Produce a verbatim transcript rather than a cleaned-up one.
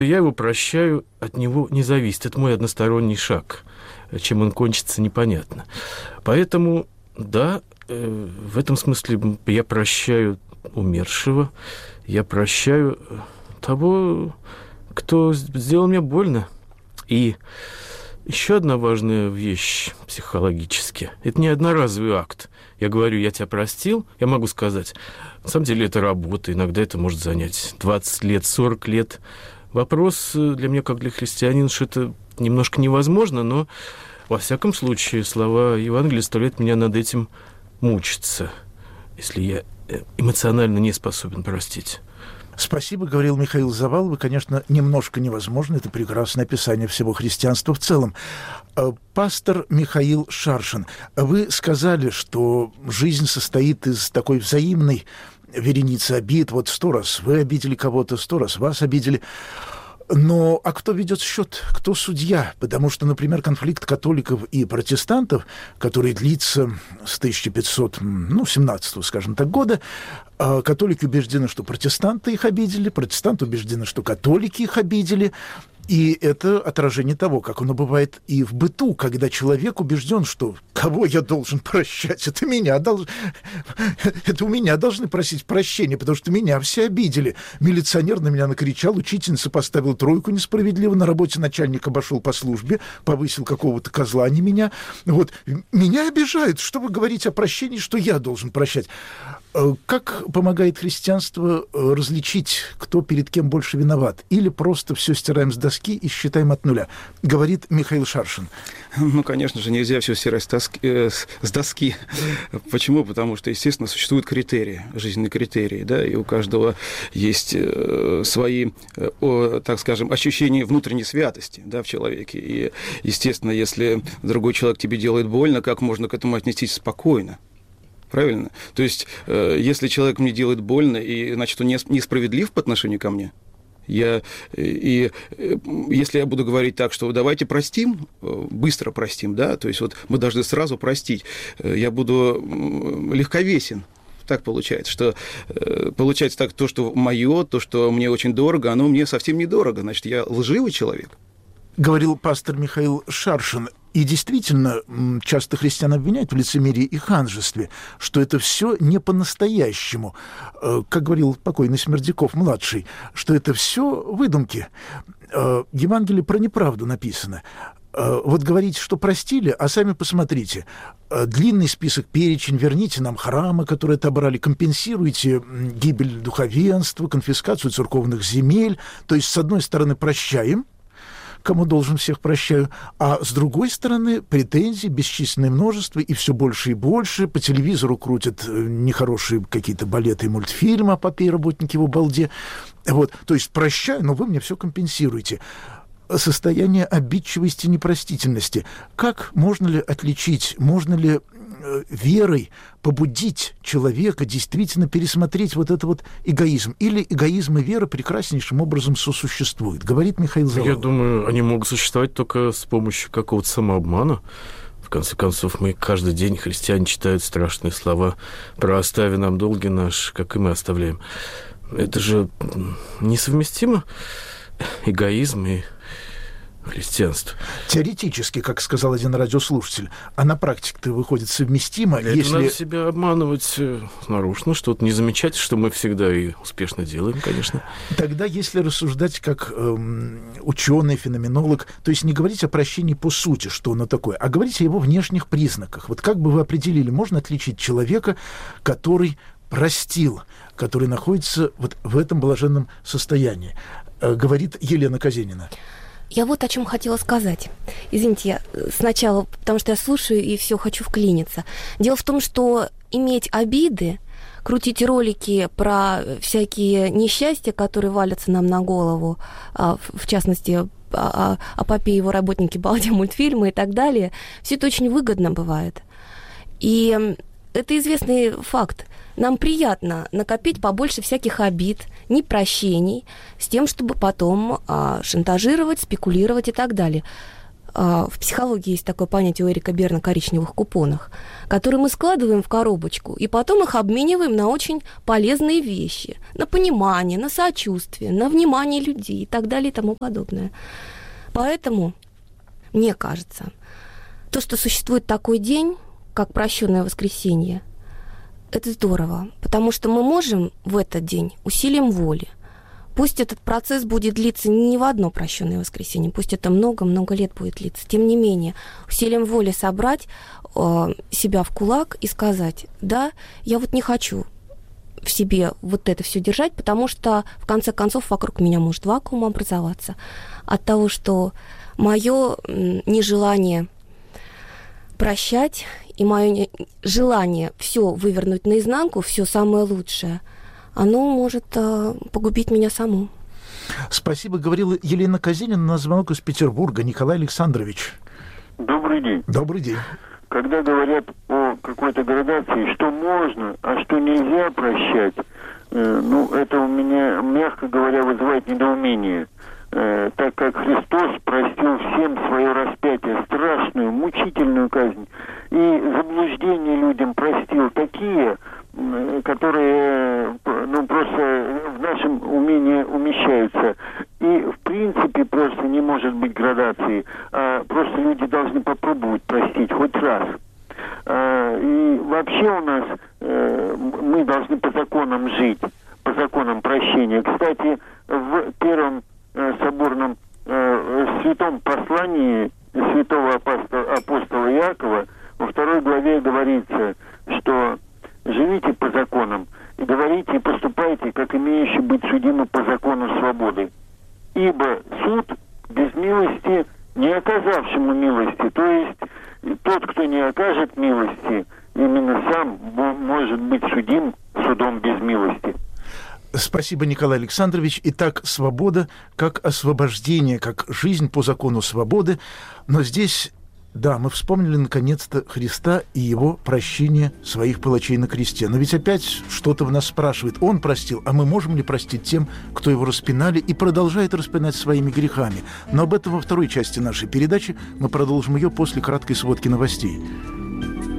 Я его прощаю, от него не зависит. Это мой односторонний шаг. Чем он кончится, непонятно. Поэтому, да, в этом смысле я прощаю умершего, я прощаю того, кто сделал мне больно. И еще одна важная вещь психологически. Это не одноразовый акт. Я говорю, я тебя простил, я могу сказать. На самом деле это работа, иногда это может занять двадцать лет, сорок лет. Вопрос для меня, как для христианина, что это немножко невозможно, но, во всяком случае, слова Евангелия заставляют меня над этим мучиться, если я эмоционально не способен простить. Спасибо, говорил Михаил Завалов. Конечно, немножко невозможно. Это прекрасное описание всего христианства в целом. Пастор Михаил Шаршин, вы сказали, что жизнь состоит из такой взаимной вереницы обид. Вот сто раз вы обидели кого-то, сто раз вас обидели. Но а кто ведет счет? Кто судья? Потому что, например, конфликт католиков и протестантов, который длится с тысяча пятьсот семнадцатого, скажем так, года, католики убеждены, что протестанты их обидели, протестанты убеждены, что католики их обидели. И это отражение того, как оно бывает и в быту, когда человек убежден, что кого я должен прощать, это меня долж... это у меня должны просить прощения, потому что меня все обидели. Милиционер на меня накричал, учительница поставила тройку несправедливо, на работе начальник обошел по службе, повысил какого-то козла, а не меня. Вот. Меня обижают. Что вы говорите о прощении, что я должен прощать? Как помогает христианство различить, кто перед кем больше виноват? Или просто все стираем с доски и считаем от нуля? Говорит Михаил Шаршин. Ну, конечно же, нельзя все стирать с доски. Э, с доски. Почему? Потому что, естественно, существуют критерии, жизненные критерии, да, и у каждого есть э, свои, э, так скажем, ощущения внутренней святости, да, в человеке. И, естественно, если другой человек тебе делает больно, как можно к этому отнестись спокойно? Правильно? То есть, э, если человек мне делает больно, и, значит, он несправедлив по отношению ко мне, я, и, и если я буду говорить так, что давайте простим, быстро простим, да, то есть вот мы должны сразу простить, я буду легковесен. Так получается, что получается так, то, что мое, то, что мне очень дорого, оно мне совсем недорого, значит, я лживый человек. Говорил пастор Михаил Шаршин. И действительно, часто христиан обвиняют в лицемерии и ханжестве, что это все не по-настоящему. Как говорил покойный Смердяков-младший, что это все выдумки. Евангелие про неправду написано. Вот говорите, что простили, а сами посмотрите. Длинный список, перечень, верните нам храмы, которые отобрали, компенсируйте гибель духовенства, конфискацию церковных земель. То есть, с одной стороны, прощаем, кому должен, всех прощаю, а с другой стороны претензий бесчисленное множество, и все больше и больше. По телевизору крутят нехорошие какие-то балеты и мультфильмы о попе и работнике в балде. Вот. То есть прощаю, но вы мне все компенсируете. Состояние обидчивости и непростительности. Как можно ли отличить, можно ли верой побудить человека действительно пересмотреть вот этот вот эгоизм? Или эгоизм и вера прекраснейшим образом сосуществуют? Говорит Михаил Завалов. Я думаю, они могут существовать только с помощью какого-то самообмана. В конце концов, мы каждый день, христиане, читают страшные слова про «остави нам долги наши», как и мы оставляем. Это же несовместимо, эгоизм и христианство. Теоретически, как сказал один радиослушатель, а на практике-то выходит совместимо. Это если... надо себя обманывать нарочно, что-то не замечать, что мы всегда и успешно делаем, конечно. Тогда, если рассуждать как эм, ученый, феноменолог, то есть не говорить о прощении по сути, что оно такое, а говорить о его внешних признаках. Вот как бы вы определили, можно отличить человека, который простил, который находится вот в этом блаженном состоянии? Э, говорит Елена Казенина. Я вот о чем хотела сказать. Извините, я сначала, потому что я слушаю и все хочу вклиниться. Дело в том, что иметь обиды, крутить ролики про всякие несчастья, которые валятся нам на голову, в частности, о попе и его работнике балде, мультфильмы и так далее, все это очень выгодно бывает. И это известный факт. Нам приятно накопить побольше всяких обид, непрощений, с тем, чтобы потом а, шантажировать, спекулировать и так далее. В психологии есть такое понятие у Эрика Берна коричневых купонах, которые мы складываем в коробочку и потом их обмениваем на очень полезные вещи, на понимание, на сочувствие, на внимание людей и так далее и тому подобное. Поэтому, мне кажется, то, что существует такой день, как прощенное воскресенье, это здорово, потому что мы можем в этот день усилием воли. Пусть этот процесс будет длиться не в одно прощенное воскресенье, пусть это много-много лет будет длиться. Тем не менее, усилием воли собрать э, себя в кулак и сказать: да, я вот не хочу в себе вот это все держать, потому что, в конце концов, вокруг меня может вакуум образоваться от того, что мое нежелание прощать и мое желание все вывернуть наизнанку, все самое лучшее, оно может э, погубить меня саму. Спасибо, говорила Елена Казинина. На звонок из Петербурга. Николай Александрович. Добрый день. Добрый день. Когда говорят о какой-то градации, что можно, а что нельзя прощать, э, ну, это у меня, мягко говоря, вызывает недоумение. Э, так как Христос простил всем свое распятие, страшную, мучительную казнь, и заблуждения людям простил такие, которые, ну, просто в нашем уме не умещаются. И, в принципе, просто не может быть градации. А просто люди должны попробовать простить хоть раз. А, и вообще у нас э, мы должны по законам жить, по законам прощения. Кстати, в первом э, соборном э, святом послании святого апостола, апостола Иакова во второй главе говорится, что живите по законам и говорите и поступайте, как имеющие быть судимы по закону свободы. Ибо суд без милости не оказавшему милости, то есть тот, кто не окажет милости, именно сам может быть судим судом без милости. Спасибо, Николай Александрович. Итак, свобода как освобождение, как жизнь по закону свободы. Но здесь... Да, мы вспомнили наконец-то Христа и его прощение своих палачей на кресте. Но ведь опять что-то в нас спрашивает. Он простил, а мы можем ли простить тем, кто его распинали и продолжает распинать своими грехами? Но об этом во второй части нашей передачи. Мы продолжим ее после краткой сводки новостей.